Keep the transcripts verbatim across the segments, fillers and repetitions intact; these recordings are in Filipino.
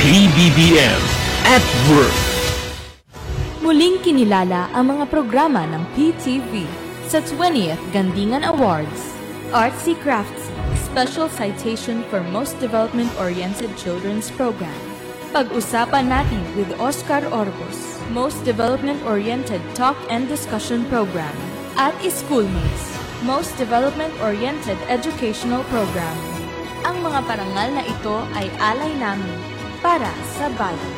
P B B M at Work. Muling kinilala ang mga programa ng P T V sa twentieth Gandingan Awards. Artsy Craftsy, Special Citation for Most Development-Oriented Children's Program. Pag-usapan natin with Oscar Orbos, Most Development-Oriented Talk and Discussion Program. At Schoolmates, Most Development-Oriented Educational Program. Ang mga parangal na ito ay alay namin para sa bayan.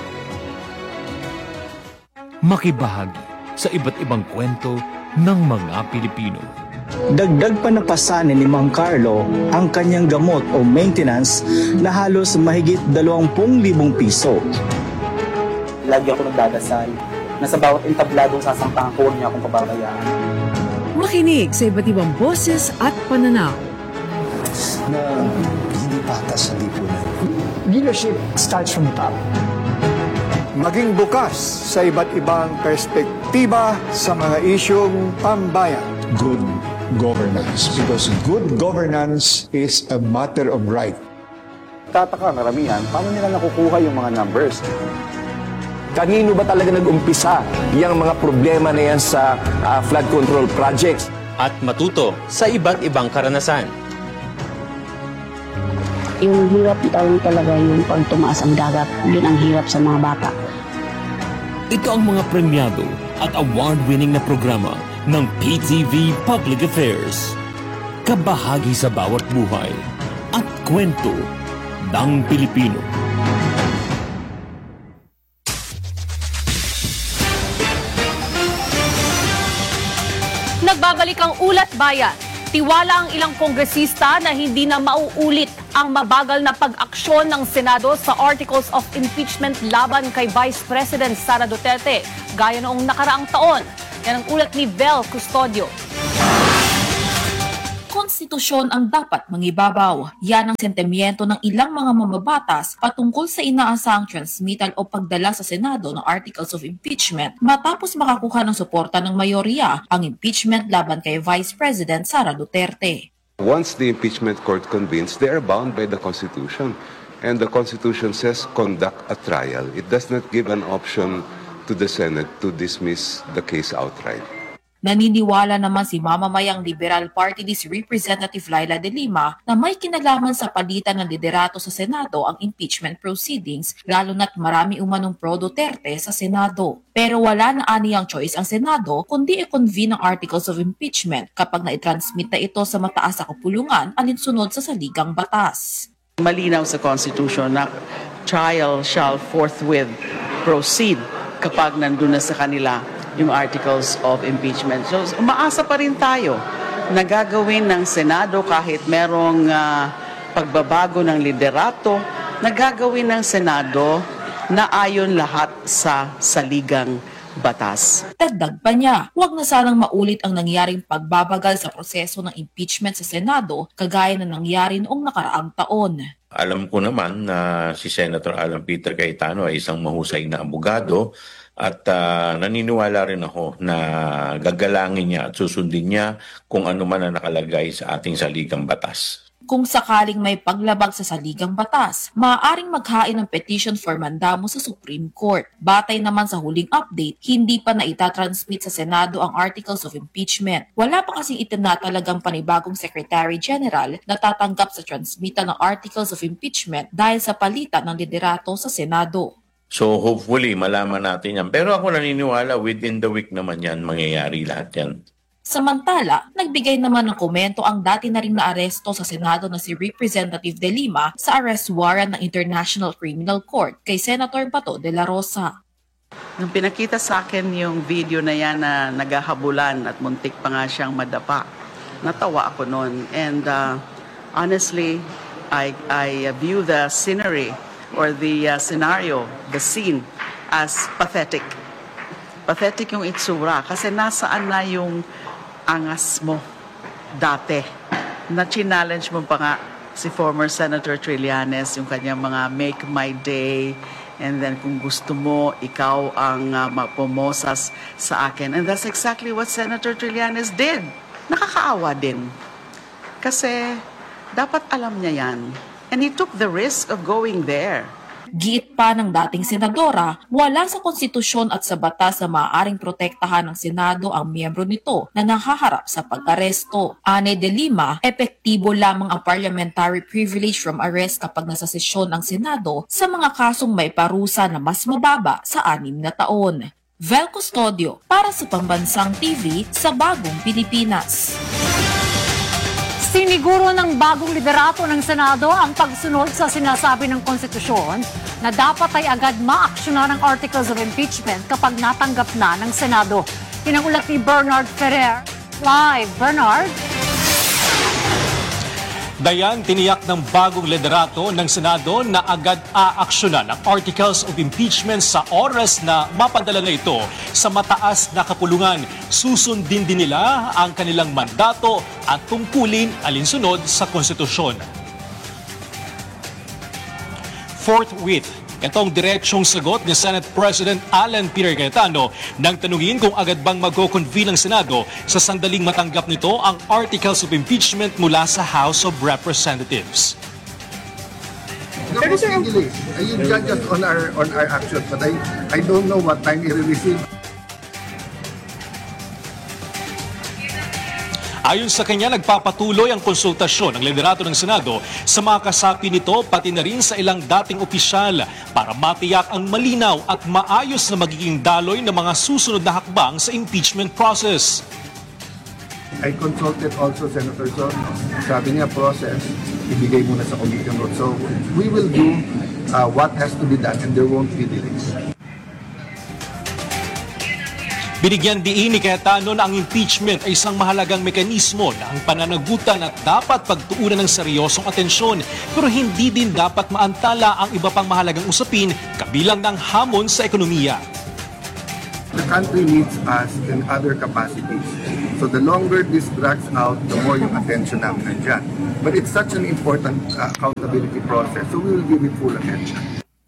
Makibahagi sa iba't ibang kwento ng mga Pilipino. Dagdag pa napasanin ni Mang Carlo ang kanyang gamot o maintenance na halos mahigit dalawampu libong piso. Lagi ako nagdadasal na sa bawat entabladong sasampahan ko niya akong pababayaan. Makinig sa iba't ibang boses at pananaw. Na hindi patas sa lipunan. Leadership starts from the top. Maging bukas sa iba't ibang perspektiba sa mga isyong pambayan. Good governance, because good governance is a matter of right. Tataka karamihan, paano nila nakukuha yung mga numbers? Kanino ba talaga nag-umpisa yung mga problema na yan sa uh, flood control projects? At matuto sa iba't ibang karanasan. Yung hirap lang talaga yung pag tumaas ang dagat, yun ang hirap sa mga bata. Ito ang mga premyado at award-winning na programa ng P T V Public Affairs. Kabahagi sa bawat buhay at kwento ng Pilipino. Nagbabalik ang Ulat Bayan. Tiwala ang ilang kongresista na hindi na mauulit ang mabagal na pag-aksyon ng Senado sa Articles of Impeachment laban kay Vice President Sara Duterte, gaya noong nakaraang taon. Yan ang ulat ni Vel Custodio. Konstitusyon ang dapat mangibabaw. Yan ang sentimiento ng ilang mga mamabatas patungkol sa inaasahang transmittal o pagdala sa Senado ng Articles of Impeachment matapos makakuha ng suporta ng mayorya ang impeachment laban kay Vice President Sara Duterte. Once the impeachment court convenes, they are bound by the Constitution. And the Constitution says conduct a trial. It does not give an option to the Senate to dismiss the case outright. Naniniwala naman si mamamayang Liberal Party List Representative Laila De Lima na may kinalaman sa palitan ng liderato sa Senado ang impeachment proceedings, lalo na't marami umanong pro-Duterte sa Senado. Pero wala na aniyang choice ang Senado kundi i-convene ang Articles of Impeachment kapag na-transmit na ito sa mataas na kapulungan alinsunod sa saligang batas. Malinaw sa Constitution na trial shall forthwith proceed kapag nandun na sa kanila yung Articles of Impeachment. So, umaasa pa rin tayo na gagawin ng Senado kahit merong uh, pagbabago ng liderato, na gagawin ng Senado na ayon lahat sa saligang batas. Dagdag pa niya, huwag na sanang maulit ang nangyaring pagbabagal sa proseso ng impeachment sa Senado kagaya na nangyari noong nakaraang taon. Alam ko naman na si Senator Alan Peter Cayetano ay isang mahusay na abogado at uh, naniniwala rin ako na gagalangin niya at susundin niya kung ano man ang nakalagay sa ating saligang batas. Kung sakaling may paglabag sa saligang batas, maaaring maghain ng petition for mandamo sa Supreme Court. Batay naman sa huling update, hindi pa na itatransmit sa Senado ang Articles of Impeachment. Wala pa kasing itinatalagang panibagong Secretary General na tatanggap sa transmittal ng Articles of Impeachment dahil sa palitan ng liderato sa Senado. So hopefully malaman natin yan. Pero ako naniniwala within the week naman yan, mangyayari lahat yan. Samantala, nagbigay naman ng komento ang dati na ring naaresto sa Senado na si Representative De Lima sa arrest warrant ng International Criminal Court kay Senator Bato de la Rosa. Nung pinakita sa akin yung video na yan na naghahabulan at muntik pa nga siyang madapa, natawa ako noon. And uh, honestly, I, I view the scenery or the uh, scenario, the scene, as pathetic. Pathetic yung itsura kasi nasaan na yung angas mo dati. Na-challenge mo pa nga si former Senator Trillanes, yung kanyang mga make my day, and then kung gusto mo, ikaw ang uh, mapumosas sa akin. And that's exactly what Senator Trillanes did. Nakakaawa din. Kasi dapat alam niya yan. And he took the risk of going there. Giit pa ng dating senadora, wala sa konstitusyon at sa batas na maaaring protektahan ng Senado ang miyembro nito na nahaharap sa pag-aresto. Ane de Lima, epektibo lamang ang parliamentary privilege from arrest kapag nasa sesyon ang Senado sa mga kasong may parusa na mas mababa sa anim na taon. Vel Custodio para sa Pambansang T V sa Bagong Pilipinas. Siniguro ng bagong liderato ng Senado ang pagsunod sa sinasabi ng konstitusyon na dapat ay agad maaksyonan ang articles of impeachment kapag natanggap na ng Senado. Yan ang ulat ni Bernard Ferrer. Live, Bernard. Dayan, tiniyak ng bagong liderato ng Senado na agad aaksyonan ang articles of impeachment sa oras na mapadala na ito sa mataas na kapulungan. Susundin din nila ang kanilang mandato at tungkulin alinsunod sa konstitusyon. Forthwith, itong diretsong sagot ni Senate President Alan Peter Cayetano nang tanungin kung agad bang mag-convene ang Senado sa sandaling matanggap nito ang articles of impeachment mula sa House of Representatives. There is a delay. You judge us on our on our actions, but I I don't know what time you will receive. Ayon sa kanya, nagpapatuloy ang konsultasyon ng liderato ng Senado sa mga kasapi nito pati na rin sa ilang dating opisyal para matiyak ang malinaw at maayos na magiging daloy ng mga susunod na hakbang sa impeachment process. I consulted also Senator Son. Sabi niya process, ibigay muna sa committee on road. So we will do uh, what has to be done and there won't be delays. Binigyan diin ni Cayetano na ang impeachment ay isang mahalagang mekanismo na ang pananagutan at dapat pagtuunan ng seryosong atensyon pero hindi din dapat maantala ang iba pang mahalagang usapin kabilang ng hamon sa ekonomiya. The country needs us in other capacities. So the longer this drags out, the more yung attention namin nandyan. But it's such an important uh, accountability process, so we will give it full attention.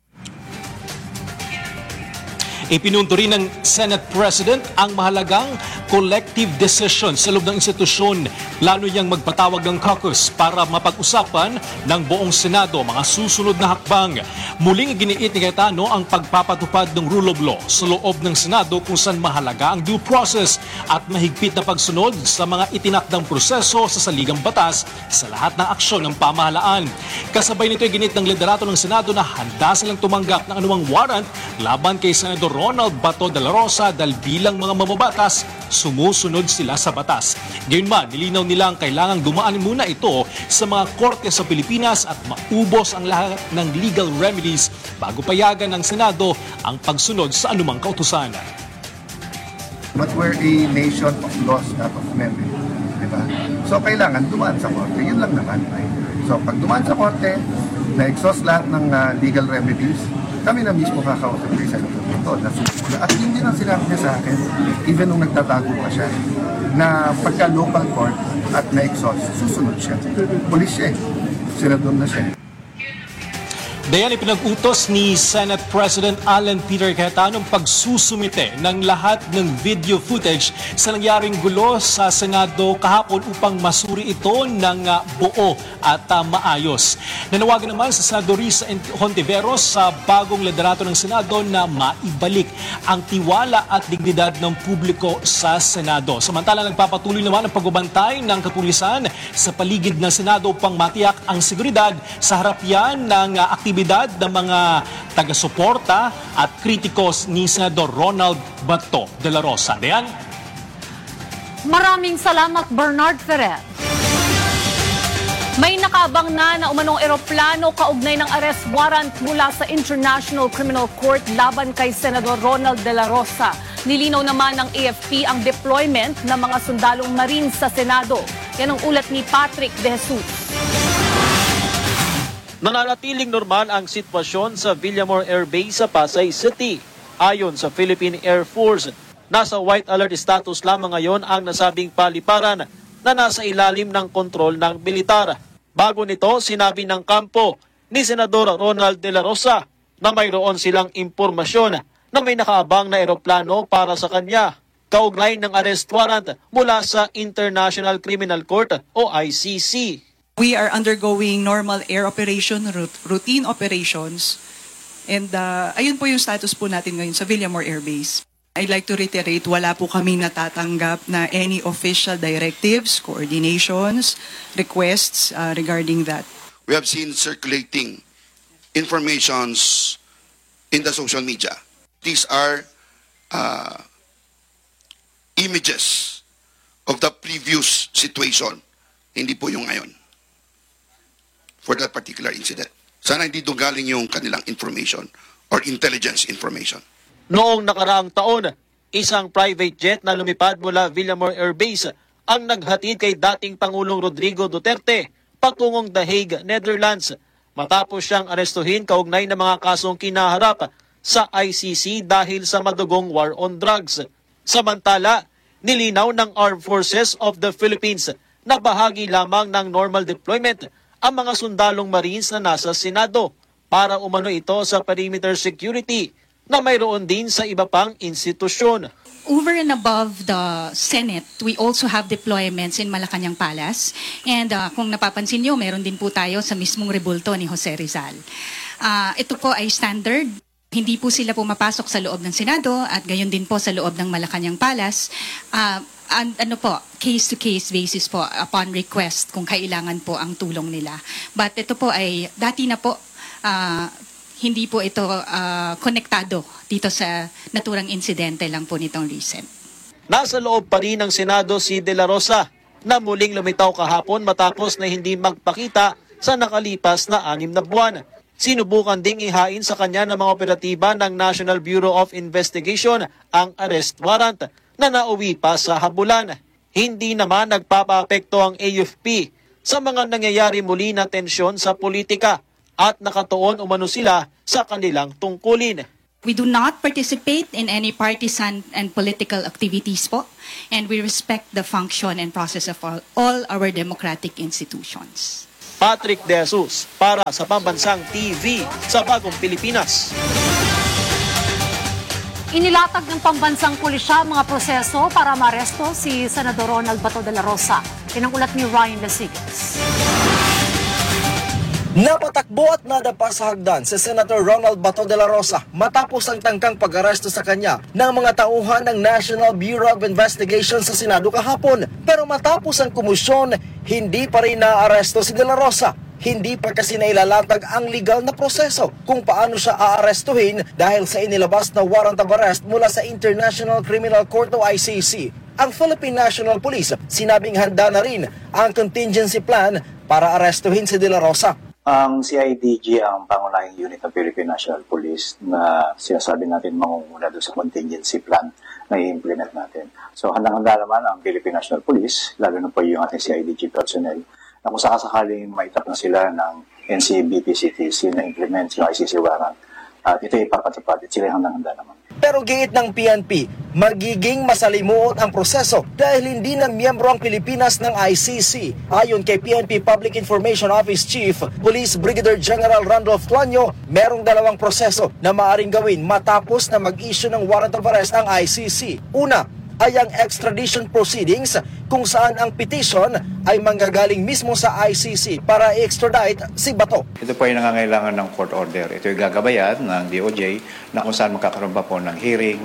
Ipinunto rin ng Senate President ang mahalagang collective decision sa loob ng institusyon, lalo niyang magpatawag ng caucus para mapag-usapan ng buong Senado mga susunod na hakbang. Muling giniit ni Cayetano ang pagpapatupad ng rule of law sa loob ng Senado kung saan mahalaga ang due process at mahigpit na pagsunod sa mga itinakdang proseso sa saligang batas sa lahat ng aksyon ng pamahalaan. Kasabay nito ay ginit ng liderato ng Senado na handa silang tumanggap ng anumang warrant laban kay Senador Ronald Bato de la Rosa dahil bilang mga mamabatas, sumusunod sila sa batas. Gayunman, nilinaw nila ang kailangang dumaan muna ito sa mga korte sa Pilipinas at maubos ang lahat ng legal remedies bago payagan ng Senado ang pagsunod sa anumang kautusan. But we're a nation of laws, not of men. Diba? So kailangan dumaan sa korte. Yun lang naman. So pag dumaan sa korte, na-exhaust lahat ng uh, legal remedies, kami na mismo kakausap kay Senator Bato na sumula. At hindi lang sinabi niya sa akin, even nung nagtatago pa siya, na pagka local court at na-exhaust, susunod siya. Pulis siya eh. Senador na siya. Dayan, ipinag-utos ni Senate President Alan Peter Cayetano ang pagsusumite ng lahat ng video footage sa nangyaring gulo sa Senado kahapon upang masuri ito ng uh, buo at uh, maayos. Nanawagan naman sa Senador Risa Hontiveros sa bagong liderato ng Senado na maibalik ang tiwala at dignidad ng publiko sa Senado. Samantala, nagpapatuloy naman ang pagbabantay ng kapulisan sa paligid ng Senado upang matiyak ang seguridad sa harap yan ng uh, aktibidad ng mga taga-suporta at kritikos ni Senador Ronald Bato de la Rosa. Dayan? Maraming salamat, Bernard Ferrer. May nakaabang na na umanong eroplano kaugnay ng arrest warrant mula sa International Criminal Court laban kay Senador Ronald de la Rosa. Nilinaw naman ng A F P ang deployment ng mga sundalong marine sa Senado. Yan ang ulat ni Patrick De Jesus. Nananatiling normal ang sitwasyon sa Villamor Air Base sa Pasay City. Ayon sa Philippine Air Force, nasa white alert status lamang ngayon ang nasabing paliparan na nasa ilalim ng kontrol ng militar. Bago nito, sinabi ng kampo ni Senador Ronald de la Rosa na mayroon silang impormasyon na may nakaabang na eroplano para sa kanya, kaugnay ng arrest warrant mula sa International Criminal Court o I C C. We are undergoing normal air operation, routine operations And uh, ayun po yung status po natin ngayon sa Villamor Air Base. I'd like to reiterate, wala po kami natatanggap na any official directives, coordinations, requests uh, regarding that. We have seen circulating informations in the social media. These are uh, images of the previous situation, hindi po yung ngayon, for that particular incident. Sana hindi doon galing yung kanilang information or intelligence information. Noong nakaraang taon, isang private jet na lumipad mula Villamor Air Base ang naghatid kay dating Pangulong Rodrigo Duterte patungong The Hague, Netherlands, matapos siyang arestuhin kaugnay ng mga kasong kinaharap sa I C C dahil sa madugong war on drugs. Samantala, nilinaw ng Armed Forces of the Philippines na bahagi lamang ng normal deployment ang mga sundalong Marines na nasa Senado para umano ito sa perimeter security na mayroon din sa iba pang institusyon. Over and above the Senate, we also have deployments in Malacanang Palace. And uh, kung napapansin nyo, meron din po tayo sa mismong rebulto ni Jose Rizal. Uh, ito po ay standard. Hindi po sila pumapasok sa loob ng Senado at gayon din po sa loob ng Malacanang Palace. Uh, and, ano po, case-to-case basis po upon request kung kailangan po ang tulong nila. But ito po ay dati na po, uh, hindi po ito uh, konektado dito sa naturang insidente lang po nitong recent. Nasa loob pa rin ng Senado si De La Rosa na muling lumitaw kahapon matapos na hindi magpakita sa nakalipas na anim na buwan. Sinubukan ding ihain sa kanya ng mga operatiba ng National Bureau of Investigation ang arrest warrant na nauwi pa sa habulan. Hindi naman nagpapaapekto ang A F P sa mga nangyayari muli na tensyon sa politika at nakatuon umano sila sa kanilang tungkulin. We do not participate in any partisan and political activities po, and we respect the function and process of all, all our democratic institutions. Patrick De Jesus para sa Pambansang T V sa Bagong Pilipinas. Inilatag ng Pambansang Pulisya mga proseso para maaresto si Senador Ronald Bato de la Rosa. Yan ang ulat ni Ryan Lasigas. Napatakbo at nadapa sa hagdan si Senator Ronald Bato de la Rosa matapos ang tangkang pag-aresto sa kanya ng mga tauhan ng National Bureau of Investigation sa Senado kahapon. Pero matapos ang komisyon, hindi pa rin naaresto si de la Rosa. Hindi pa kasi nailalatag ang legal na proseso kung paano siya aarestuhin dahil sa inilabas na warrant of arrest mula sa International Criminal Court o I C C. Ang Philippine National Police sinabing handa na rin ang contingency plan para arestuhin si de la Rosa. Ang C I D G ang pangunahing unit ng Philippine National Police na sinasabi natin mangunguna doon sa contingency plan na i-implement natin. So handang-handa naman ang Philippine National Police, lalo na po yung ating C I D G personnel, na kung sakasakaling maitap na sila ng N C B P C T C na implement yung I C C warrant, at ito ipapatupad at sila handang-handa naman. Pero giit ng P N P, magiging masalimuot ang proseso dahil hindi na miyembro ang Pilipinas ng I C C. Ayon kay P N P Public Information Office Chief Police Brigadier General Randolph Tuanyo, merong dalawang proseso na maaaring gawin matapos na mag-issue ng warrant of arrest ang I C C. Una ay ang extradition proceedings kung saan ang petition ay manggagaling mismo sa I C C para i-extradite si Bato. Ito po ay nangangailangan ng court order. Ito ay gagabayan ng D O J na kung saan magkakaroon pa po ng hearing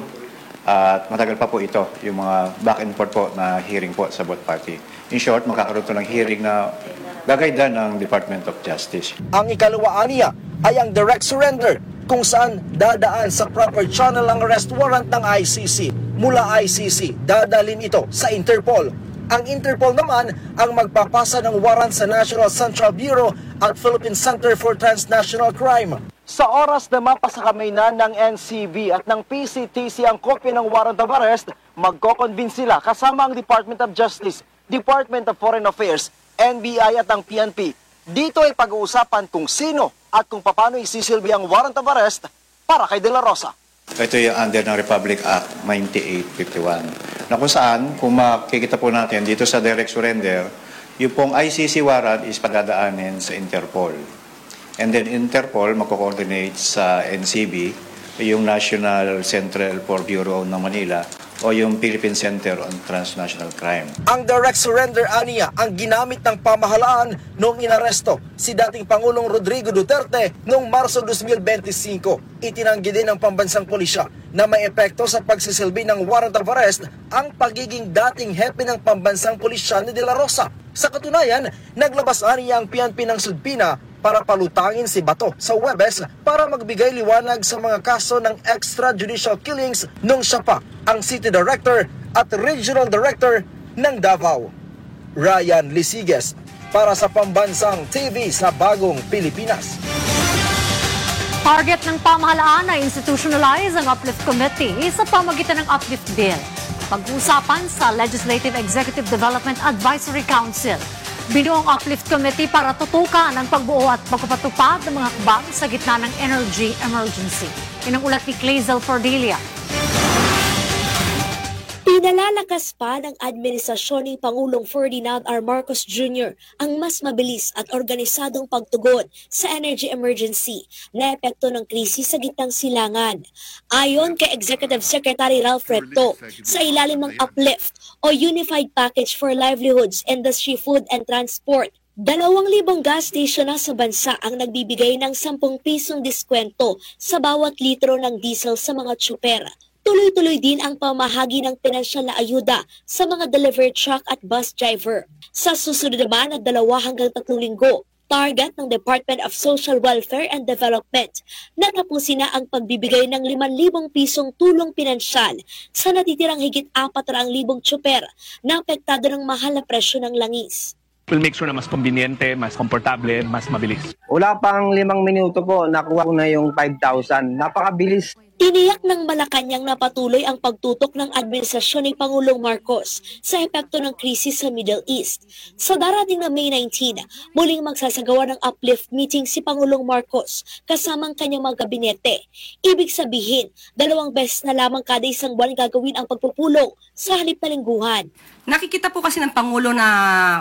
at matagal pa po ito, yung mga back and forth po na hearing po sa both party. In short, magkakaroon po ng hearing na gagaydan ng Department of Justice. Ang ikalawa niya ay ang direct surrender kung saan dadaan sa proper channel ang arrest warrant ng I C C. Mula I C C, dadalhin ito sa Interpol. Ang Interpol naman ang magpapasa ng warrant sa National Central Bureau at Philippine Center for Transnational Crime. Sa oras na mapasakamay na ng N C B at ng P C T C ang kopya ng warrant of arrest, magko-convince sila kasama ang Department of Justice, Department of Foreign Affairs, N B I at ang P N P. Dito ay pag-uusapan kung sino at kung paano isisilbi ang warrant of arrest para kay De La Rosa. Ito yung under ng Republic Act ninety-eight fifty-one na kung saan, kung makikita po natin dito sa direct surrender, yung pong I C C warrant is pagdadaanin sa Interpol. And then Interpol magko-coordinate sa N C B, yung National Central for Bureau ng Manila, o yung Philippine Center on Transnational Crime. Ang direct surrender aniya ang ginamit ng pamahalaan noong inaresto si dating Pangulong Rodrigo Duterte noong Marso twenty twenty-five. Itinanggi din ng pambansang pulisya na may epekto sa pagsisilbi ng warrant of arrest ang pagiging dating hepe ng pambansang pulisya ni De La Rosa. Sa katunayan, naglabas aniya ang P N P ng Sudpina para palutangin si Bato sa Huwebes para magbigay liwanag sa mga kaso ng extrajudicial killings nung siya pa ang City Director at Regional Director ng Davao. Ryan Lisiges para sa Pambansang T V sa Bagong Pilipinas. Target ng pamahalaan na institutionalize ang Uplift Committee sa pamagitan ng Uplift Bill. Pag-uusapan sa Legislative Executive Development Advisory Council. Binuo ang Uplift Committee para tutukan ang pagbuo at pagpapatupad ng mga hakbang sa gitna ng energy emergency. Yan ang ulat ni Clazel Cordelia. Pinalalakas pa ng administrasyon ni Pangulong Ferdinand R. Marcos Junior ang mas mabilis at organisadong pagtugon sa energy emergency na epekto ng krisis sa gitnang silangan. Ayon kay Executive Secretary Ralph Recto, sa ilalim ng Uplift o Unified Package for Livelihoods, Industry, Food and Transport, dalawang libong gas station na sa bansa ang nagbibigay ng sampung pisong diskwento sa bawat litro ng diesel sa mga tsuper. Tuloy-tuloy din ang pamahagi ng pinansyal na ayuda sa mga delivery truck at bus driver. Sa susunod naman na dalawa hanggang tatlong linggo, target ng Department of Social Welfare and Development na tapusin na ang pagbibigay ng limang libong pisong tulong pinansyal sa natitirang higit apat na libong tsuper na apektado ng mahal na presyo ng langis. We'll make sure na mas konbinyente, mas komportable, mas mabilis. Wala pang limang minuto po, nakuha ko na yung five thousand. Napakabilis. Tiniyak ng Malacanang na patuloy ang pagtutok ng administrasyon ni Pangulong Marcos sa epekto ng krisis sa Middle East. Sa darating na May nineteenth, muling magsasagawa ng uplift meeting si Pangulong Marcos kasamang kanyang mga gabinete. Ibig sabihin, dalawang beses na lamang kada isang buwan gagawin ang pagpupulong sa halip na lingguhan. Nakikita po kasi ng Pangulo na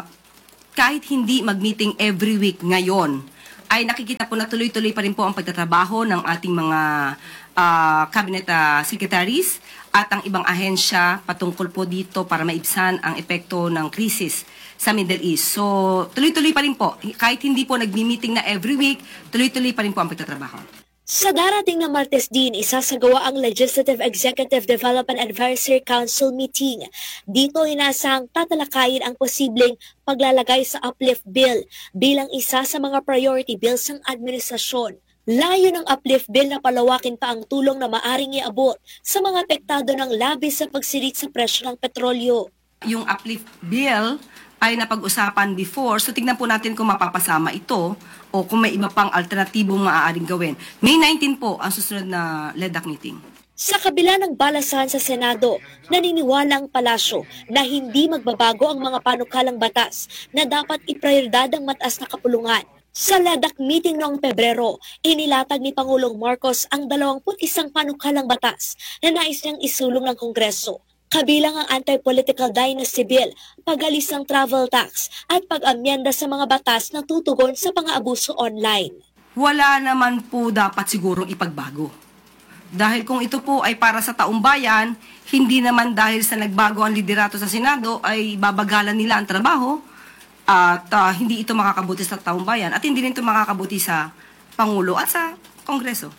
kahit hindi mag-meeting every week ngayon, ay nakikita po na tuloy-tuloy pa rin po ang pagtatrabaho ng ating mga uh, cabinet uh, secretaries at ang ibang ahensya patungkol po dito para maibsan ang epekto ng krisis sa Middle East. So, tuloy-tuloy pa rin po. Kahit hindi po nagmi-meeting na every week, tuloy-tuloy pa rin po ang pagtatrabaho. Sa darating na Martes din, isasagawa ang Legislative Executive Development Advisory Council meeting. Dito inasahang tatalakayin ang posibleng paglalagay sa Uplift Bill bilang isa sa mga priority bills ng administrasyon. Layo ng Uplift Bill na palawakin pa ang tulong na maaring iabot sa mga apektado ng labis sa pagsirit sa presyo ng petrolyo. Yung Uplift Bill ay napag-usapan before, so tignan po natin kung mapapasama ito o kung may iba pang alternatibong maaaring gawin. May nineteenth po ang susunod na L E D A C meeting. Sa kabila ng balasahan sa Senado, naniniwala ang palasyo na hindi magbabago ang mga panukalang batas na dapat iprioridad ang mataas na kapulungan. Sa L E D A C meeting noong Pebrero, inilatag ni Pangulong Marcos ang dalawampu't isang panukalang batas na nais niyang isulong ng Kongreso. Kabilang ang Anti-Political Dynasty Bill, pag-alis ng travel tax at pag-amyenda sa mga batas na tutugon sa pang-aabuso online. Wala naman po dapat sigurong ipagbago. Dahil kung ito po ay para sa taong bayan, hindi naman dahil sa nagbago ang liderato sa Senado ay babagalan nila ang trabaho at uh, hindi ito makakabuti sa taong bayan at hindi rin ito makakabuti sa Pangulo at sa Kongreso.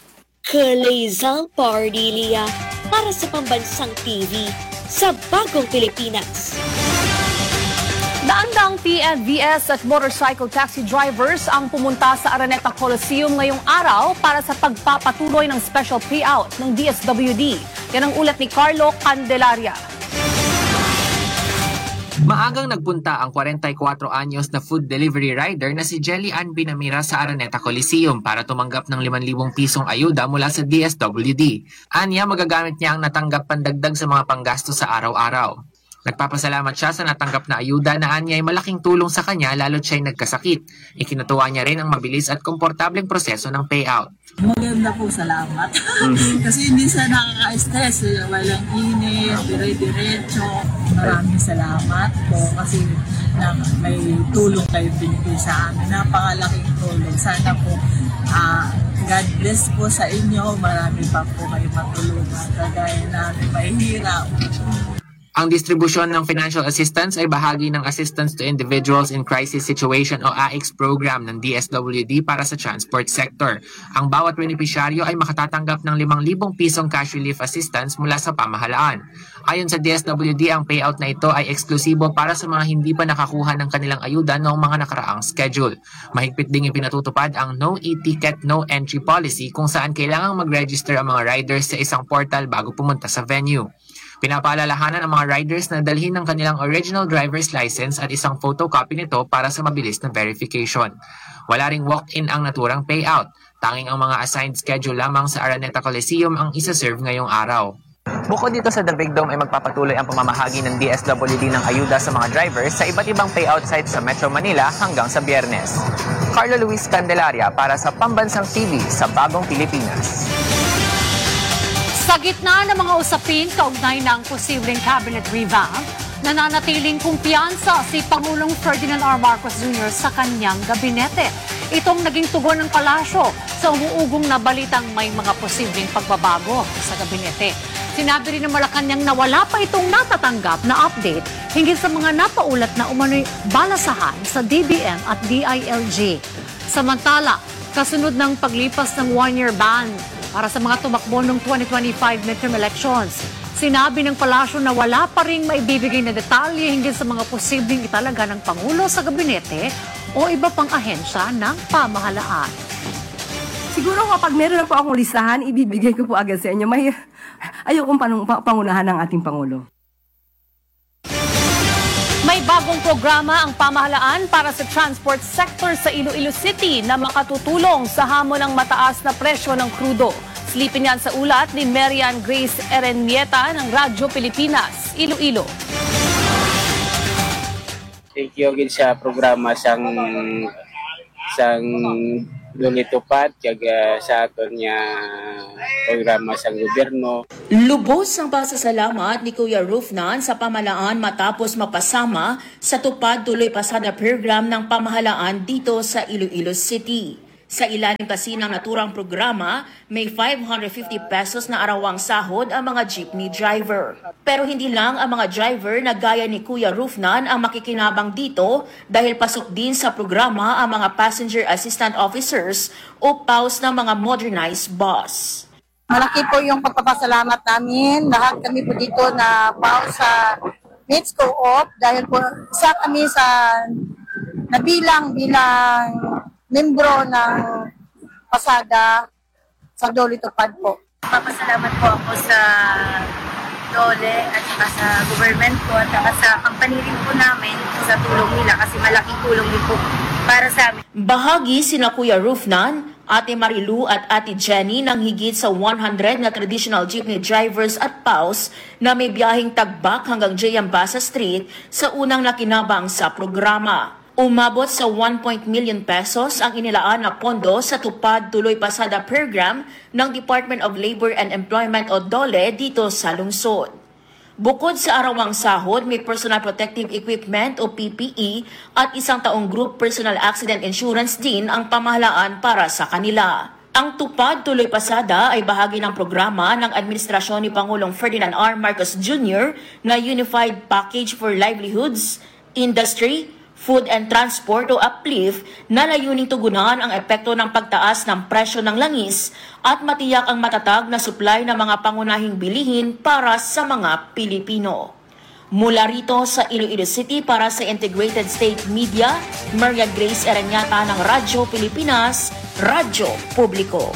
Clazel Cordelia para sa Pambansang T V sa Bagong Pilipinas. Daang-daang P N V S at motorcycle taxi drivers ang pumunta sa Araneta Coliseum ngayong araw para sa pagpapatuloy ng special payout ng D S W D. Yan ang ulat ni Carlo Candelaria. Maagang nagpunta ang forty-four anyos na food delivery rider na si Jelly Ann Binamira sa Araneta Coliseum para tumanggap ng limang libong pisong ayuda mula sa D S W D. Anya, magagamit niya ang natanggap pandagdag sa mga panggasto sa araw-araw. Nagpapasalamat siya sa natanggap na ayuda na anya ay malaking tulong sa kanya lalo't siya'y nagkasakit. Ikinatuwa niya rin ang mabilis at komportableng proseso ng payout. Maganda po, salamat. Mm-hmm. Kasi hindi siya nakaka-stress. Walang init, dire-diretso. Maraming salamat po kasi na may tulong kayo binigay sa amin. Napakalaking tulong. Sana po Ah, God bless po sa inyo. Marami pa po kayo matulungan. Kagaya namin mahihirap. Ang distribusyon ng financial assistance ay bahagi ng Assistance to Individuals in Crisis Situation o A I C S program ng D S W D para sa transport sector. Ang bawat benepisyaryo ay makatatanggap ng limang libong pisong cash relief assistance mula sa pamahalaan. Ayon sa D S W D, ang payout na ito ay eksklusibo para sa mga hindi pa nakakuha ng kanilang ayuda noong mga nakaraang schedule. Mahigpit ding ipinatutupad ang No E-Ticket, No Entry policy kung saan kailangang mag-register ang mga riders sa isang portal bago pumunta sa venue. Pinapaalalahanan ang mga riders na dalhin ng kanilang original driver's license at isang photocopy nito para sa mabilis na verification. Wala ring walk-in ang naturang payout. Tanging ang mga assigned schedule lamang sa Araneta Coliseum ang isa-serve ngayong araw. Bukod dito sa The Big Dome ay magpapatuloy ang pamamahagi ng D S W D ng ayuda sa mga drivers sa iba't ibang payout sites sa Metro Manila hanggang sa Biyernes. Carlo Luis Candelaria para sa Pambansang T V sa Bagong Pilipinas. Sa gitna ng mga usapin kaugnay ng posibleng cabinet revamp, nananatiling kumpiyansa si Pangulong Ferdinand R. Marcos Junior sa kanyang gabinete. Itong naging tugon ng palasyo sa umuugong na balitang may mga posibleng pagbabago sa gabinete. Sinabi rin ng Malacanang na wala pa itong natatanggap na update hinggil sa mga napaulat na umano'y balasahan sa D B M at D I L G. Samantala, kasunod ng paglipas ng one-year ban para sa mga tumakbo noong twenty twenty-five midterm elections, sinabi ng palasyo na wala pa ring maibibigay na detalye hinggil sa mga posibleng italaga ng Pangulo sa gabinete o iba pang ahensya ng pamahalaan. Siguro kapag meron na po akong listahan, ibibigay ko po agad sa inyo. May, ayokong panung, pangunahan ng ating Pangulo. May bagong programa ang pamahalaan para sa transport sector sa Iloilo City na makatutulong sa hamon ng mataas na presyo ng krudo. Silipin yan sa ulat ni Marian Grace Erenmieta ng Radyo Pilipinas, Iloilo. Thank you again sa programa sang sang lunitupad kaga sa aton niya programa sa gobyerno. Lubos ang pasasalamat ni Kuya Rufnan sa pamahalaan matapos mapasama sa tupad tuloy pasada program ng pamahalaan dito sa Iloilo City. Sa ilalim kasi ng naturang programa, may five hundred fifty pesos na arawang sahod ang mga jeepney driver. Pero hindi lang ang mga driver na gaya ni Kuya Rufnan ang makikinabang dito dahil pasok din sa programa ang mga passenger assistant officers o P A W S ng mga modernized bus. Malaki po yung pagpapasalamat namin. Lahat kami po dito na P A W S sa M I T S Co-op dahil po isa kami sa nabilang bilang membro ng pasada sa Dole Tupad po. Papasalamat po ako sa Dole at saka sa government po at saka sa company rin po namin sa tulong nila kasi malaking tulong din po para sa amin. Bahagi sina Kuya Rufnan, Ate Marilu at Ate Jenny ng higit sa one hundred na traditional jeepney drivers at P A W S na may biyaheng tagbak hanggang J. Ambasa Street sa unang nakinabang sa programa. Umabot sa one point million pesos ang inilaan na pondo sa tupad tuloy pasada program ng Department of Labor and Employment o DOLE dito sa lungsod. Bukod sa arawang sahod, may personal protective equipment o P P E at isang taong group personal accident insurance din ang pamahalaan para sa kanila. Ang tupad tuloy pasada ay bahagi ng programa ng administrasyon ni Pangulong Ferdinand R. Marcos Junior na Unified Package for Livelihoods, Industry, Food and Transport o Uplift na layuning tugunan ang epekto ng pagtaas ng presyo ng langis at matiyak ang matatag na supply ng mga pangunahing bilihin para sa mga Pilipino. Mula rito sa Iloilo City para sa Integrated State Media, Maria Grace Erenmieta ng Radyo Pilipinas, Radyo Publiko.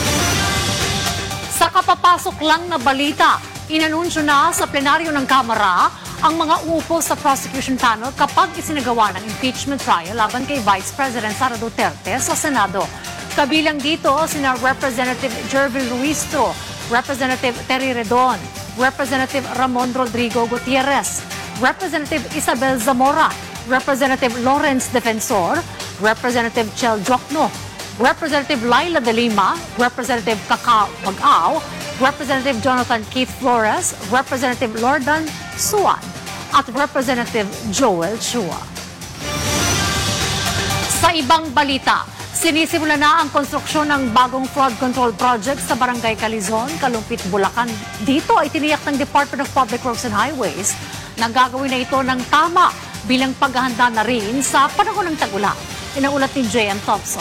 Sa kapapasok lang na balita, inanunsyo na sa plenaryo ng Kamara ang mga uupo sa prosecution panel kapag isinagawa ng impeachment trial laban kay Vice President Sara Duterte sa Senado. Kabilang dito sina Representative Jervil Ruisto, Representative Terry Redon, Representative Ramon Rodrigo Gutierrez, Representative Isabel Zamora, Representative Lawrence Defensor, Representative Chel Jokno, Representative Laila De Lima, Representative Kakao Mag-aw, Representative Jonathan Keith Flores, Representative Lordan Suan, at Representative Joel Chua. Sa ibang balita, Sinisimula na ang konstruksyon ng bagong flood control project sa Barangay Calizon, Kalumpit, Bulacan. Dito ay tiniyak ng Department of Public Works and Highways na gagawin na ito ng tama bilang paghahanda na rin sa panahon ng tag-ulan. Inaulat ni J M Thompson.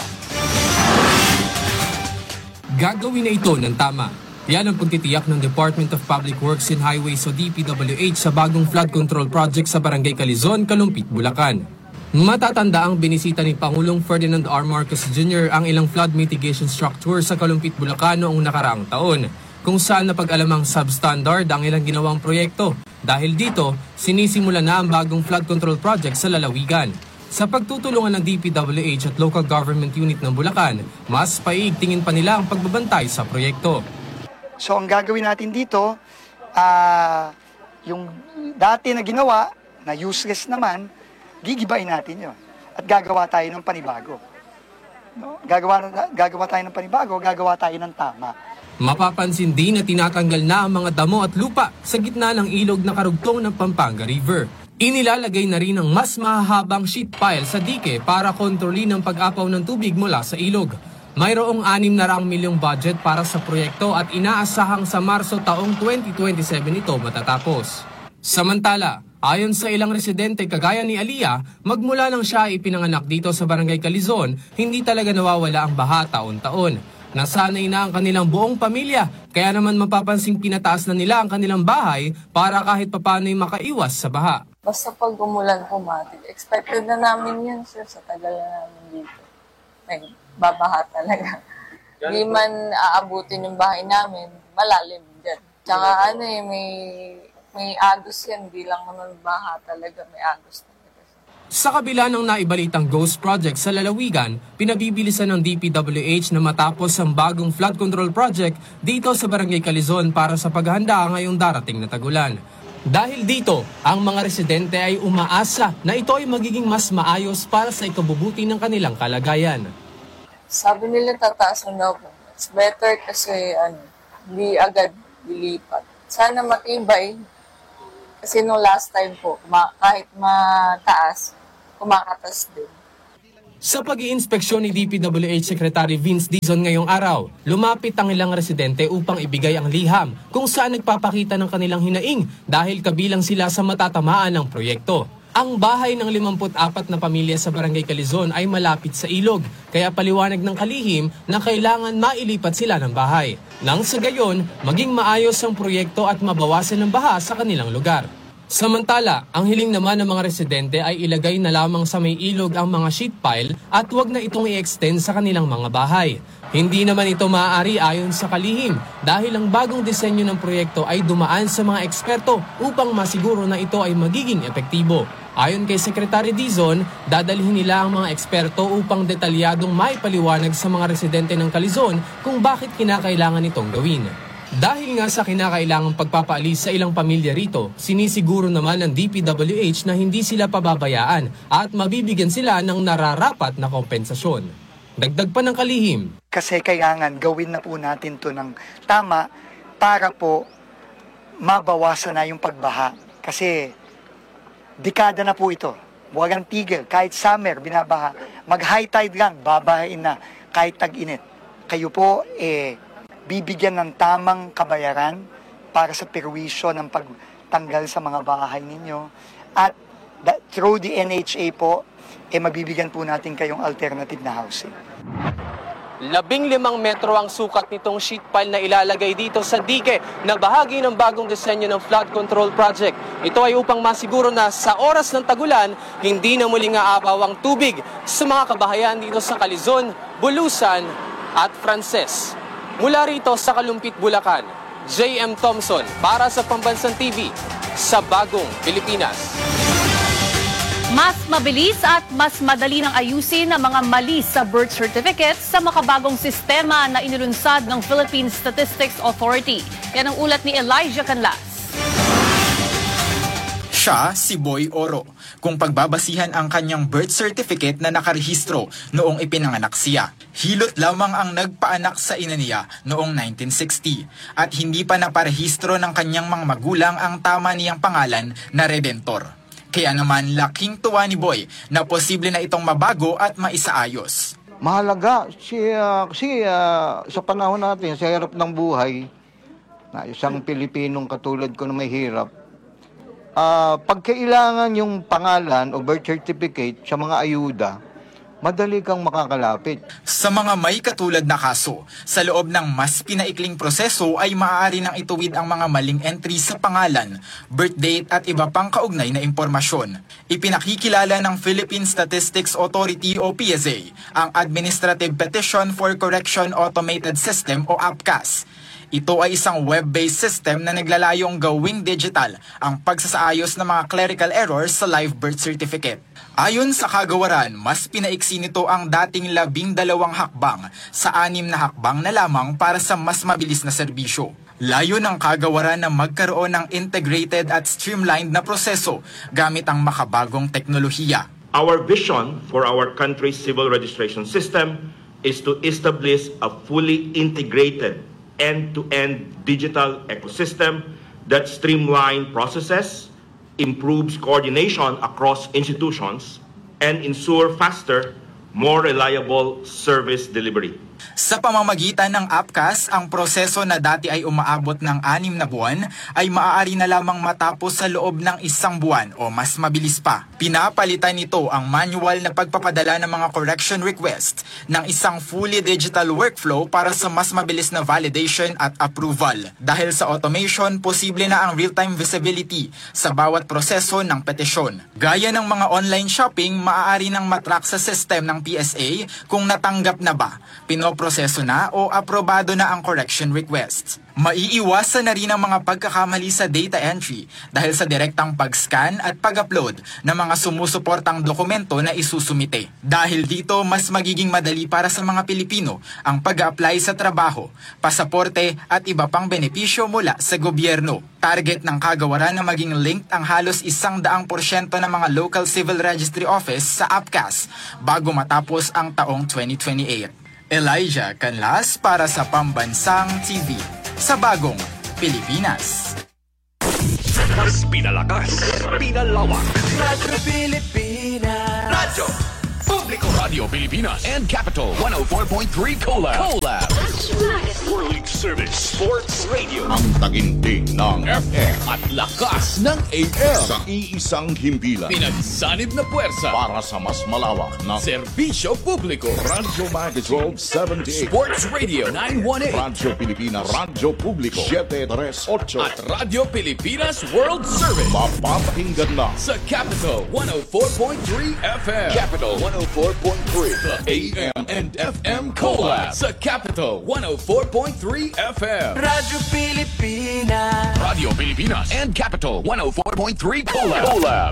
Gagawin na ito ng tama. Yan ang pagtitiyak ng Department of Public Works and Highways o D P W H sa bagong flood control project sa Barangay Calizon, Kalumpit, Bulacan. Matatanda ang binisita ni Pangulong Ferdinand R. Marcos Junior ang ilang flood mitigation structure sa Kalumpit, Bulacan noong nakaraang taon, kung saan napag-alamang substandard ang ilang ginawang proyekto. Dahil dito, sinisimula na ang bagong flood control project sa lalawigan. Sa pagtutulungan ng D P W H at Local Government Unit ng Bulacan, mas paiigtingin pa nila ang pagbabantay sa proyekto. So ang gagawin natin dito, uh, yung dati na ginawa, na useless naman, gigibayin natin yon at gagawa tayo ng panibago. No? Gagawa, gagawa tayo ng panibago, gagawa tayo ng tama. Mapapansin din na tinatanggal na ang mga damo at lupa sa gitna ng ilog na karugtong ng Pampanga River. Inilalagay na rin ang mas mahahabang sheet pile sa dike para kontrolin ang pag-apaw ng tubig mula sa ilog. Mayroong anim na raang milyong budget para sa proyekto at inaasahang sa Marso taong twenty twenty-seven ito matatapos. Samantala, ayon sa ilang residente kagaya ni Aliyah, magmula nang siya ipinanganak dito sa Barangay Calizon, hindi talaga nawawala ang baha taon-taon. Nasanay na ang kanilang buong pamilya, kaya naman mapapansing pinataas na nila ang kanilang bahay para kahit papano'y makaiwas sa baha. Basta pag umulan pumatik, expected na namin yan, sir, sa tagal na namin dito. May babaha talaga. Hindi man aabutin yung bahay namin, malalim dyan. Tsaka ano eh, may... May agos yan, di lang naman baha talaga, may agos talaga. Sa kabila ng naibalitang ghost project sa lalawigan, pinabibilisan ng D P W H na matapos ang bagong flood control project dito sa Barangay Calizon para sa paghahanda ngayong darating na tag-ulan. Dahil dito, ang mga residente ay umaasa na ito ay magiging mas maayos para sa ikabubuti ng kanilang kalagayan. Sabi nila tataas na daw po. It's better kasi ano, hindi agad lilipat. Sana matibay. Kasi no last time po, kahit mataas, kumakatas din. Sa pag-iinspeksyon ni D P W H Secretary Vince Dizon ngayong araw, lumapit ang ilang residente upang ibigay ang liham kung saan nagpapakita ng kanilang hinaing dahil kabilang sila sa matatamaan ng proyekto. Ang bahay ng limampu't apat na pamilya sa Barangay Calizon ay malapit sa ilog, kaya paliwanag ng kalihim na kailangan mailipat sila ng bahay. Nang sa gayon, maging maayos ang proyekto at mabawasan ng baha sa kanilang lugar. Samantala, ang hiling naman ng mga residente ay ilagay na lamang sa may ilog ang mga sheet pile at huwag na itong i-extend sa kanilang mga bahay. Hindi naman ito maaari ayon sa kalihim dahil ang bagong disenyo ng proyekto ay dumaan sa mga eksperto upang masiguro na ito ay magiging epektibo. Ayon kay Secretary Dizon, dadalhin nila ang mga eksperto upang detalyadong maipaliwanag sa mga residente ng Calizon kung bakit kinakailangan itong gawin. Dahil nga sa kinakailangang pagpapaalis sa ilang pamilya rito, sinisiguro naman ng D P W H na hindi sila pababayaan at mabibigyan sila ng nararapat na kompensasyon. Dagdag pa ng kalihim. Kasi kailangan gawin na po natin to ng tama para po mabawasan na yung pagbaha. Kasi dekada na po ito. Walang tigil. Kahit summer, binabaha. Mag-high tide lang, babahain na. Kahit tag-init. Kayo po, eh, bibigyan ng tamang kabayaran para sa perwisyo ng pagtanggal sa mga bahay ninyo. At that, through the N H A po, eh, mabibigyan po natin kayong alternative na housing. Labing limang metro ang sukat nitong sheet pile na ilalagay dito sa dike na bahagi ng bagong disenyo ng flood control project. Ito ay upang masiguro na sa oras ng tagulan, hindi na muling aapaw ang tubig sa mga kabahayan dito sa Calizon, Bulusan at Frances. Mula rito sa Kalumpit, Bulacan, J M Thompson para sa Pambansang T V sa Bagong Pilipinas. Mas mabilis at mas madali nang ayusin ang mga mali sa birth certificate sa makabagong sistema na inilunsad ng Philippine Statistics Authority. Yan ang ulat ni Elijah Canlas. Siya si Boy Oro, kung pagbabasihan ang kanyang birth certificate na nakarehistro noong ipinanganak siya. Hilot lamang ang nagpaanak sa ina niya noong nineteen sixty at hindi pa naparehistro ng kanyang mga magulang ang tama niyang pangalan na Redentor. Kaya naman laking tuwa ni Boy na posible na itong mabago at maisaayos. mahalaga si, uh, kasi uh, sa panahon natin, sa hirap ng buhay, na isang Pilipinong katulad ko na may hirap, uh, pag kailangan yung pangalan o birth certificate sa mga ayuda, madali kang makakalapit. Sa mga may katulad na kaso, sa loob ng mas pinaikling proseso ay maaari nang ituwid ang mga maling entry sa pangalan, birth date at iba pang kaugnay na impormasyon. Ipinakikilala ng Philippine Statistics Authority o P S A ang Administrative Petition for Correction Automated System o A P C A S. Ito ay isang web-based system na naglalayong gawing digital ang pagsasaayos ng mga clerical errors sa live birth certificate. Ayon sa kagawaran, mas pinaiksi nito ang dating labing dalawang hakbang sa anim na hakbang na lamang para sa mas mabilis na serbisyo. Layo ng kagawaran na magkaroon ng integrated at streamlined na proseso gamit ang makabagong teknolohiya. Our vision for our country's civil registration system is to establish a fully integrated end-to-end digital ecosystem that streamlines processes, improves coordination across institutions, and ensure faster, more reliable service delivery. Sa pamamagitan ng A P C A S, ang proseso na dati ay umaabot ng anim na buwan ay maaari na lamang matapos sa loob ng isang buwan o mas mabilis pa. Pinapalitan nito ang manual na pagpapadala ng mga correction request ng isang fully digital workflow para sa mas mabilis na validation at approval. Dahil sa automation, posible na ang real-time visibility sa bawat proseso ng petisyon. Gaya ng mga online shopping, maaari nang matrack sa system ng P S A kung natanggap na ba, pinoproseso na o aprobado na ang correction request. Maiiwasan na rin ang mga pagkakamali sa data entry dahil sa direktang pag-scan at pag-upload ng mga sumusuportang dokumento na isusumite. Dahil dito, mas magiging madali para sa mga Pilipino ang pag-apply sa trabaho, pasaporte at iba pang benepisyo mula sa gobyerno. Target ng kagawaran na maging linked ang halos isang daang porsyento ng mga local civil registry office sa A P C A S bago matapos ang taong twenty twenty-eight. Elijah Canlas para sa Pambansang T V sa Bagong Pilipinas. Mas pinalakas, pinalawak. Radyo Pilipinas. Radyo Publiko. Radio Pilipinas and Capital one oh four point three Collab. Collab. World Service Sports Radio. Ang taginting ng F M at lakas ng A M. Sa iisang himpilan. Pinagsanib na puwersa para sa mas malawak na serbisyo publiko. Radyo Magic twelve seventy-eight. Sports Radio nine one eight. Radyo Pilipinas. Radyo Publiko seven thirty-eight. At Radyo Pilipinas World Service. Mapapakinggan na sa Capital one oh four point three F M. Capital one oh four point three. The A M and F M Collab sa Capital one oh four point three F M. Radyo Pilipinas. Radio Pilipinas and Capital one oh four point three Collab. Collab.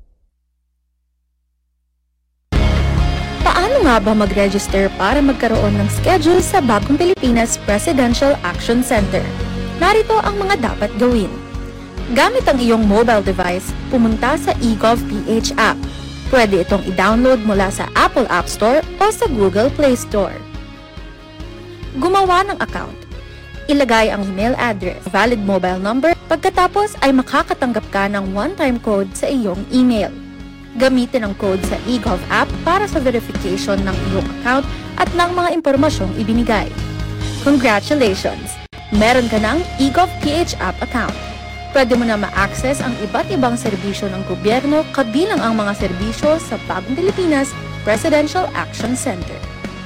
Paano nga ba mag-register para magkaroon ng schedule sa Bagong Pilipinas Presidential Action Center? Narito ang mga dapat gawin. Gamit ang iyong mobile device, pumunta sa eGovPH app. Pwede itong i-download mula sa Apple App Store o sa Google Play Store. Gumawa ng account. Ilagay ang email address, valid mobile number, pagkatapos ay makakatanggap ka ng one-time code sa iyong email. Gamitin ang code sa eGov app para sa verification ng iyong account at ng mga impormasyong ibinigay. Congratulations! Meron ka ng eGovPH app account. Pwede mo na ma-access ang iba't ibang serbisyo ng gobyerno kabilang ang mga serbisyo sa Bagong Pilipinas Presidential Action Center.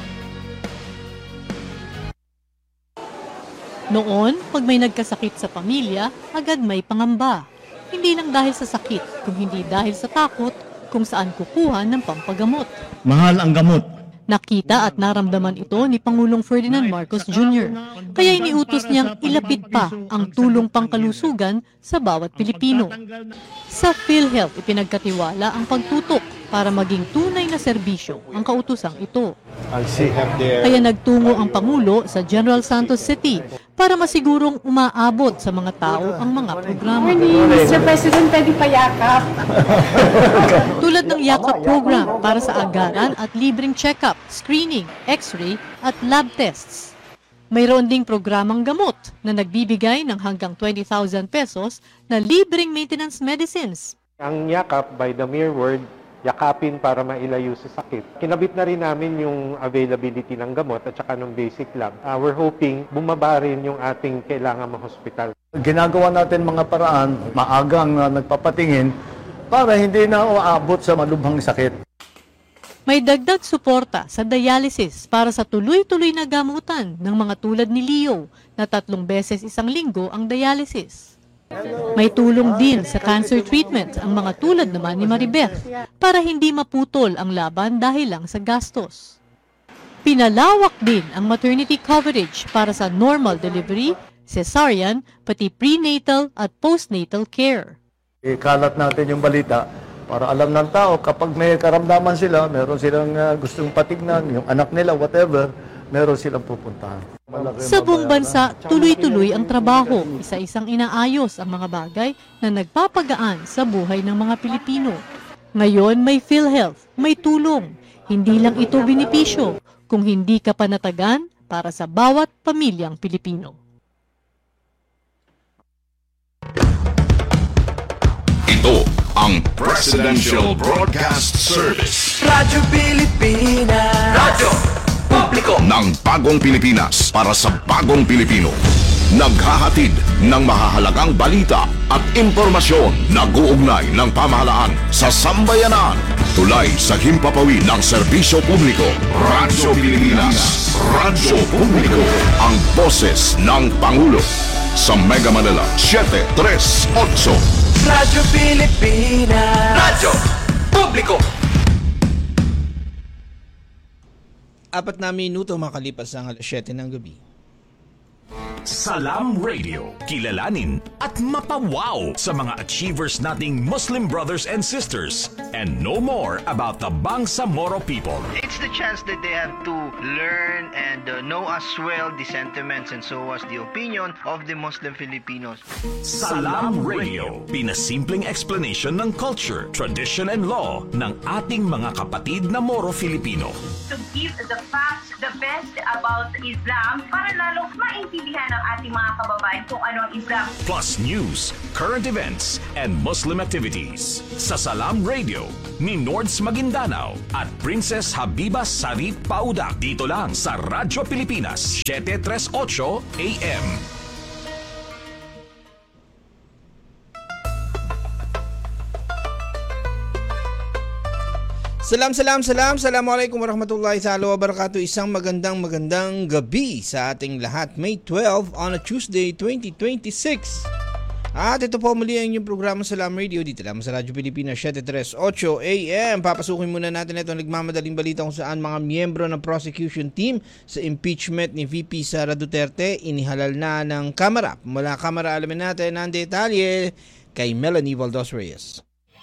Noon, pag may nagkasakit sa pamilya, agad may pangamba. Hindi lang dahil sa sakit, kung hindi dahil sa takot kung saan kukuha ng pampagamot. Mahal ang gamot. Nakita at naramdaman ito ni Pangulong Ferdinand Marcos Junior Kaya iniutos niyang ilapit pa ang tulong pangkalusugan sa bawat Pilipino. Sa PhilHealth, ipinagkatiwala ang pagtutok para maging tunay na serbisyo ang kautusang ito. Kaya nagtungo ang Pangulo sa General Santos City para masigurong umaabot sa mga tao ang mga programa. mister President, pwede pa yakap. Tulad ng yakap program para sa agaran at libreng check-up, screening, x-ray at lab tests. Mayroon ding programang gamot na nagbibigay ng hanggang twenty thousand pesos na libreng maintenance medicines. Ang yakap, by the mere word, yakapin para mailayo sa sakit. Kinabit na rin namin yung availability ng gamot at saka ng basic lab. Uh, we're hoping bumaba rin yung ating kailangan ma-hospital. Ginagawa natin mga paraan, maagang uh, nagpapatingin para hindi na uabot sa malubhang sakit. May dagdag suporta sa dialysis para sa tuloy-tuloy na gamutan ng mga tulad ni Leo na tatlong beses isang linggo ang dialysis. May tulong din sa cancer treatment ang mga tulad naman ni Maribeth para hindi maputol ang laban dahil lang sa gastos. Pinalawak din ang maternity coverage para sa normal delivery, cesarean, pati prenatal at postnatal care. Ikalat natin yung balita para alam ng tao kapag may karamdaman sila, meron silang uh, gustong patignan, yung anak nila, whatever, meron silang pupuntahan. Sa buong bansa, tuloy-tuloy ang trabaho. Isa-isang inaayos ang mga bagay na nagpapagaan sa buhay ng mga Pilipino. Ngayon may PhilHealth, may tulong. Hindi lang ito benepisyo, kung hindi ka panatagan para sa bawat pamilyang Pilipino. Ito ang Presidential Broadcast Service. Radyo Pilipinas. Radyo Publiko ng bagong Pilipinas para sa bagong Pilipino. Naghahatid ng mahahalagang balita at impormasyon na guugnay ng pamahalaan sa sambayanan. Tulay sa himpapawid ng serbisyo publiko. Radyo Pilipinas. Radyo Publiko. Ang boses ng Pangulo. Sa Mega Manila, seven three eight. Radyo Pilipinas. Radyo Publiko. Apat na minuto makalipas ang alas siyete ng gabi. Salam Radio, kilalanin at mapawaw sa mga achievers nating Muslim brothers and sisters and know more about the Bangsamoro people. It's the chance that they have to learn and uh, know as well the sentiments and so as the opinion of the Muslim Filipinos. Salam Radio, pinasimpleng explanation ng culture, tradition and law ng ating mga kapatid na Moro Filipino. To give the facts, the best about Islam para lalong maintindihan ng ating mga kababayan kung ano ang Islam. Plus news, current events, and Muslim activities. Sa Salam Radio, ni Nords Maguindanao at Princess Habiba Sarip Paudak. Dito lang sa Radyo Pilipinas, seven thirty-eight A M. Salam, salam, salam. Assalamualaikum warahmatullahi ta'ala wabarakatuh. Isang magandang magandang gabi sa ating lahat. May twelve on a Tuesday, twenty twenty-six. At ito po muli ang inyong programa Salam Radio dito lang sa Radyo Pilipinas, seven thirty-eight A M. Papasukin muna natin ito ang nagmamadaling balita kung saan mga miyembro ng prosecution team sa impeachment ni V P Sara Duterte inihalal na ng Kamara. Mula Kamara alamin natin ang detalye kay Melanie Valdos Reyes.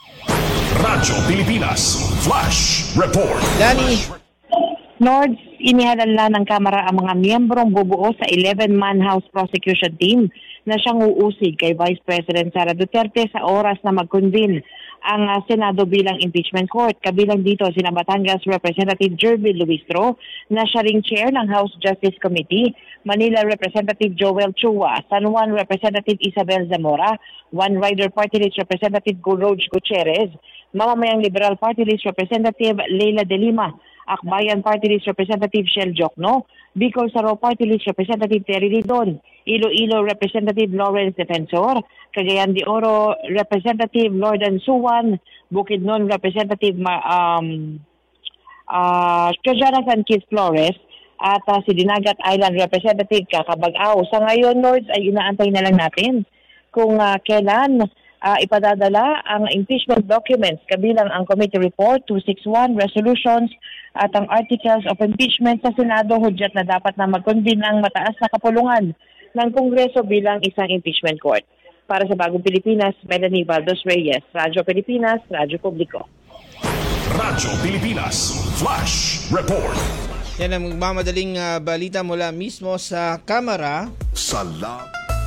Radyo Pilipinas Flash Report. Danny. Nords, inihalal na ng Kamara ang mga miyembrong bubuo sa eleven-man House Prosecution Team na siyang uusig kay Vice President Sara Duterte sa oras na mag-convene ang uh, Senado bilang impeachment court. Kabilang dito sina Batangas Representative Jervil Luistro na siya ring chair ng House Justice Committee, Manila Representative Joel Chua, San Juan Representative Isabel Zamora, One Rider Party List Representative Rog Gutierrez, Mamamayang Liberal Party List Representative Leila De Lima, Akbayan Party List Representative Shell Jokno, Bicol Saro Party List Representative Terry Lidon, Iloilo Representative Lawrence Defensor, Cagayan de Oro Representative Lordan Suwan, Bukidnon Representative um, uh, Jonathan Keith Flores, at uh, si Dinagat Island Representative Kakabag-Aw. Sa ngayon, Lords, ay inaantay na lang natin kung uh, kailan uh, ipadadala ang impeachment documents kabilang ang committee report, two sixty-one resolutions at ang articles of impeachment sa Senado, hudyat na dapat na mag-convene ang mataas na kapulungan ng Kongreso bilang isang impeachment court. Para sa Bagong Pilipinas, Melanie Valdos Reyes, Radyo Pilipinas, Radyo Publiko. Radyo Pilipinas Flash Report. Yan ang magmamadaling uh, balita mula mismo sa Kamara. Salam.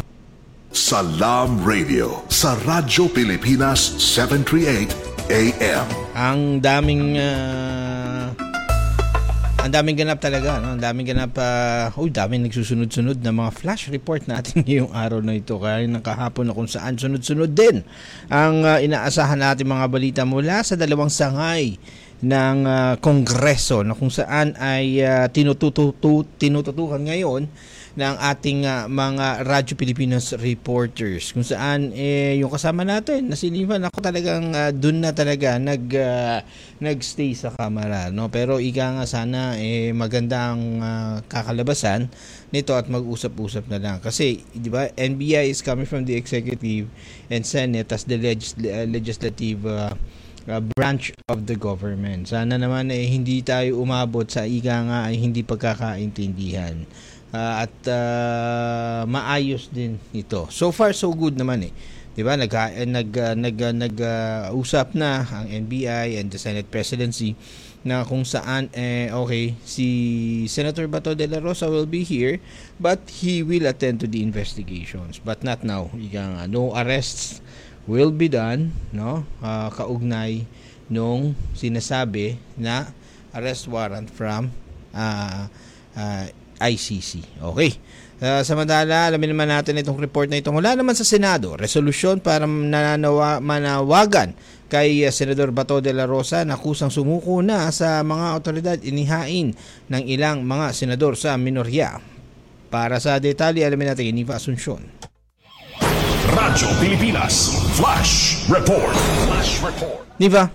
Salam Radio sa Radyo Pilipinas seven thirty-eight A M. Ang daming uh, Ang daming ganap talaga, no? Ang daming ganap, uh, uy, daming nagsusunod-sunod na mga flash report natin ngayong araw na ito. Kaya ng kahapon na kung saan sunod-sunod din ang uh, inaasahan natin mga balita mula sa dalawang sangay ng uh, Kongreso na kung saan ay uh, tinututu- tinututukan ngayon ng ating uh, mga Radyo Pilipinas reporters, kung saan eh, yung kasama natin na si Livan, ako talagang uh, dun na talaga nag uh, nagstay sa kamera, no? Pero ika nga sana eh, magandang uh, kakalabasan nito at mag-usap-usap na lang kasi di ba N B I is coming from the executive and Senate as the legis- uh, legislative uh, uh, branch of the government. Sana naman eh, hindi tayo umabot sa ika nga ay hindi pagkakaintindihan. Uh, at uh, maayos din ito. So far so good naman eh. 'Di ba? Nag nag nag nag uh, usap na ang N B I and the Senate presidency na kung saan eh okay, si Senator Bato de la Rosa will be here but he will attend to the investigations but not now. Ika, no arrests will be done, no? Uh, kaugnay nung sinasabi na arrest warrant from uh, uh, I C C. Okay. Uh, samantala, alamin naman natin itong report na ito mula naman sa Senado. Resolusyon para nananawa, manawagan kay uh, Senador Bato de la Rosa na kusang sumuko na sa mga otoridad inihain ng ilang mga senador sa minorya. Para sa detalye, alamin natin kay Niva Asuncion. Radyo Pilipinas Flash Report. Flash Report. Niva?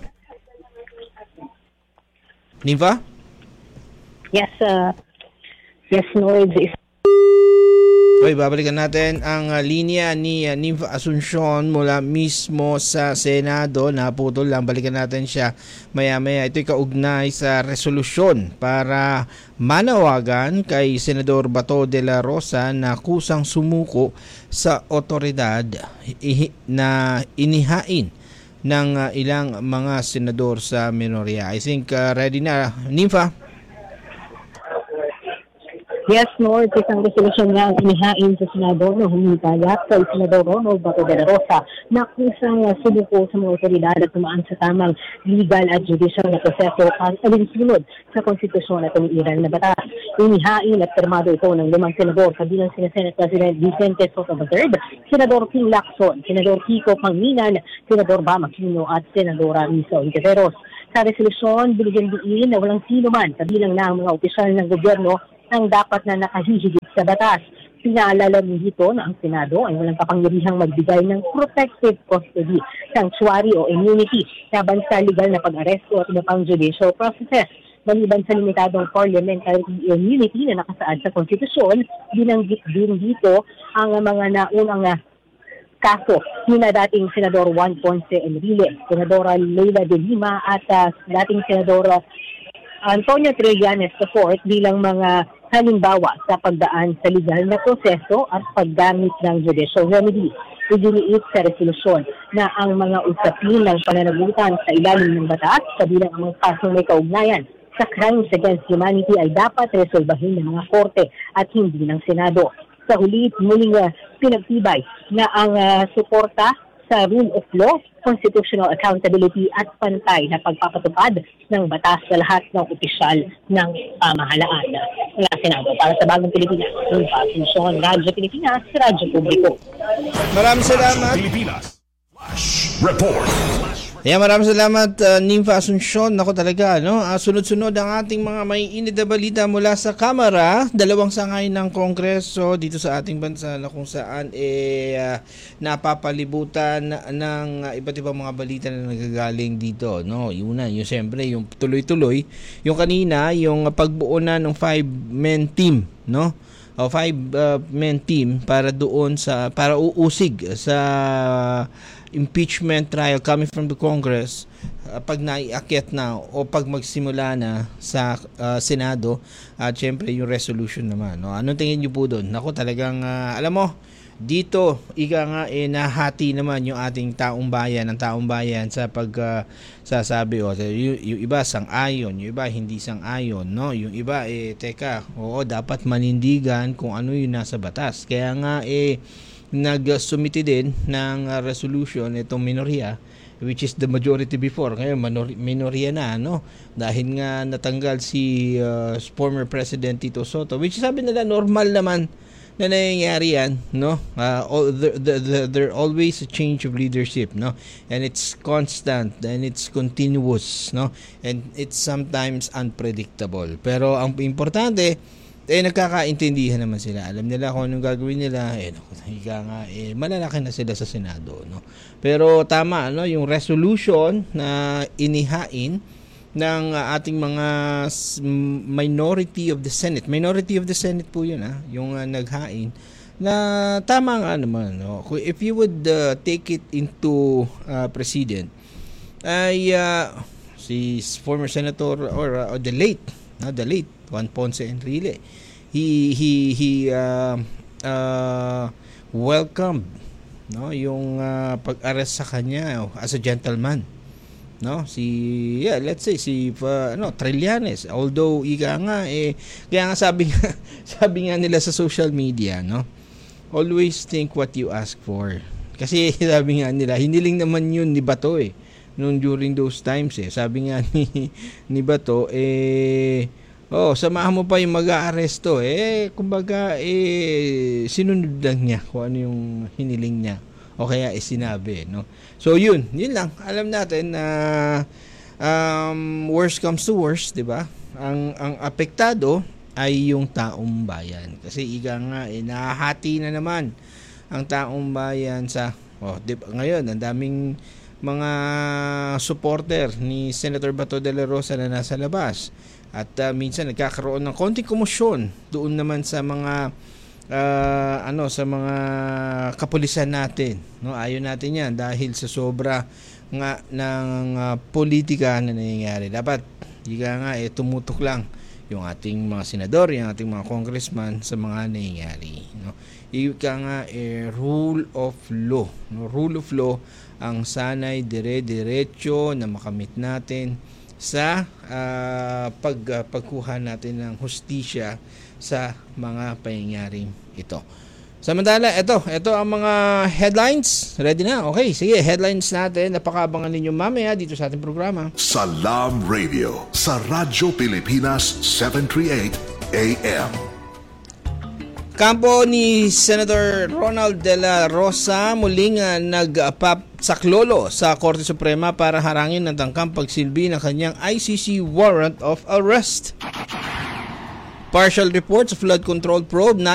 Niva? Yes, uh, yes, Lord. Okay, babalikan natin ang uh, linya ni uh, Niva Asuncion mula mismo sa Senado. Naputol lang, balikan natin siya maya-maya. Ito'y kaugnay sa resolusyon para manawagan kay Senador Bato de la Rosa na kusang sumuko sa otoridad na inihain ng uh, ilang mga senador sa minorya. I think uh, ready na, Niva? Yes, Lord, isang resolusyon nga ang inihain sa Senado na humihikayat kay Senador Ronald Bato de la Rosa na kusang sumuko sa mga otoridad at tumaan sa tamang legal at judicial na proseso ang alinsunod sa konstitusyon at umiiral na batas. Inihain at pirmado ito ng limang senador kabilang sina Senate President Vicente Soto the third, Senador Ping Lacson, Senador Kiko Pangilinan, Senador Bam Aquino at Senadora Risa Ontiveros. Sa resolusyon, binigyan diin na walang sino man kabilang na ang mga opisyal ng gobyerno ang dapat na nakahihigit sa batas. Pinaalala dito na ang Senado ay walang kapangyarihang magbigay ng protective custody, sanctuary o immunity laban sa legal na pag-aresto at iba pang judicial processes. Maliban sa limitadong parliamentary immunity na nakasaad sa konstitusyon, binanggit din dito ang mga naunang uh, kaso ni na dating Senador Juan Ponce Enrile, Senadora Leila de Lima at uh, dating Senadora Antonio Trillanes the fourth bilang mga halimbawa sa pagdaan sa legal na proseso at paggamit ng judicial remedy. Idiniit sa resolusyon na ang mga usapin ng pananagutan sa ilalim ng batas kabilang ang mga kasong may kaugnayan sa crimes against humanity ay dapat resolbahin ng mga korte at hindi ng Senado. Sa huli, muling uh, pinagtibay na ang uh, suporta sa rule of law, constitutional accountability at pantay na pagpapatupad ng batas sa lahat ng opisyal ng pamahalaan. Mula Senado, para sa Bagong Pilipinas, Niva Asuncion, Radyo Pilipinas, Radyo Publiko. Maraming salamat. Flash Report. Yeah, maraming salamat, uh, Niva Asuncion. Ako talaga, no? Uh, sunod-sunod ang ating mga may init na balita mula sa Kamara. Dalawang sangay ng Kongreso dito sa ating bansa na kung saan eh, uh, napapalibutan ng uh, iba't ibang mga balita na nagagaling dito. No? Yun na, yung siyempre, yung tuloy-tuloy. Yung kanina, yung pagbuo na ng five-man team, no? O five-man uh, team para doon sa, para uusig sa impeachment trial coming from the Congress uh, pag naiakyat na o pag magsimula na sa uh, Senado at uh, syempre yung resolution naman, no? Anong tingin niyo po doon? Nako, talagang uh, alam mo dito ika nga eh nahati naman yung ating taong bayan, ang taong bayan sa pag uh, sasabi o yung, yung iba sang-ayon, yung iba hindi sang-ayon, no? Yung iba eh teka, oo dapat manindigan kung ano yung nasa batas. Kaya nga eh nagsumiti din ng uh, resolution itong minorya which is the majority before. Ngayon, minor- minorya na, no? Dahil nga natanggal si uh, former President Tito Soto, which sabi nila normal naman na nangyayari yan, no? Uh, all, the, the, the, there always a change of leadership, no? And it's constant and it's continuous, no? And it's sometimes unpredictable. Pero ang importante, eh nagkakaintindihan naman sila. Alam nila kung anong gagawin nila. Eh, higa nga, eh, malalaki na sila sa Senado, no? Pero tama, no? Yung resolution na inihain ng uh, ating mga minority of the Senate. Minority of the Senate po yun, ha? Yung uh, naghain. Na tama nga naman, no? If you would uh, take it into uh, President, ay uh, si former Senator or uh, the late, no? The late Juan Ponce Enrile, he he he uh, uh, welcomed, no, yung uh, pag-arrest sa kanya as a gentleman, no, si yeah let's say si uh, ano Trillanes, although iga nga eh kaya nga sabi nga sabi nga nila sa social media, no, always think what you ask for, kasi sabi nga nila hiniling naman yun ni Bato eh noon during those times eh, sabi nga ni ni Bato eh oh, samahan mo pa yung mag-aaresto. Eh, kumbaga, eh, sinunod lang niya kung ano yung hiniling niya. O kaya, eh, sinabi, no? So, yun. Yun lang. Alam natin na um, worst comes to worst, di ba? Ang, ang apektado ay yung taong bayan. Kasi, iga nga, eh, nahahati na naman ang taong bayan sa, oh, di ba, ngayon, ang daming mga supporter ni Senator Bato de la Rosa na nasa labas. At uh, minsan nagkakaroon ng konting komosyon doon naman sa mga uh, ano sa mga kapulisan natin, no? Ayaw natin 'yan dahil sa sobra nga ng uh, politika na nangyayari. Dapat higa nga eh tumutok lang yung ating mga senador, yung ating mga congressman sa mga nangyayari, no? Ika nga eh rule of law, no? Rule of law ang sanay dire-diretso na makamit natin sa uh, pag uh, pagkuha natin ng hustisya sa mga pangyayaring ito. Samantala, ito, ito ang mga headlines. Ready na? Okay, sige, headlines natin. Napakabangan ninyo mamaya dito sa ating programa. Salam Radio sa Radyo Pilipinas seven thirty-eight A M. Kampo ni Senator Ronald De La Rosa muling uh, nagpasaklolo sa Korte Suprema para harangin ng tangkang pagsilbi ng kanyang I C C warrant of arrest. Partial reports of flood control probe na